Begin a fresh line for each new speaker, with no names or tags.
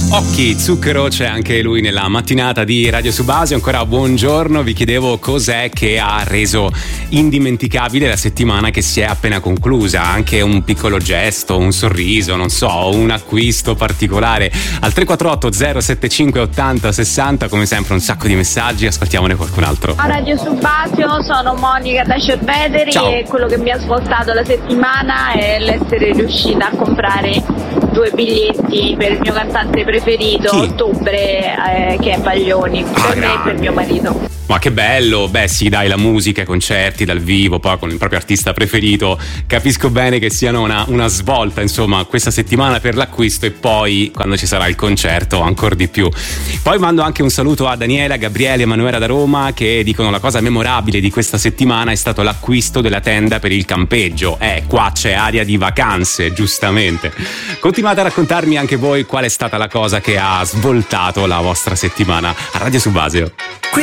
Occhi, zucchero, c'è anche lui nella mattinata di Radio Subasio. Ancora buongiorno, vi chiedevo cos'è che ha reso indimenticabile la settimana che si è appena conclusa. Anche un piccolo gesto, un sorriso, non so, un acquisto particolare. Al 348 075 80 60, come sempre un sacco di messaggi, ascoltiamone qualcun altro.
A Radio Subasio sono Monica da Cerveteri.
Ciao.
E quello che mi ha svoltato la settimana è l'essere riuscita a comprare 2 biglietti per il mio cantante preferito a ottobre, che è Baglioni, per me e per mio marito.
Ma che bello, beh sì dai, la musica, i concerti dal vivo, poi con il proprio artista preferito, capisco bene che siano una svolta insomma questa settimana per l'acquisto, e poi quando ci sarà il concerto ancora di più. Poi mando anche un saluto a Daniela, Gabriele e Emanuela da Roma, che dicono la cosa memorabile di questa settimana è stato l'acquisto della tenda per il campeggio. Qua c'è aria di vacanze, giustamente. Continuate a raccontarmi anche voi qual è stata la cosa che ha svoltato la vostra settimana a Radio Subasio.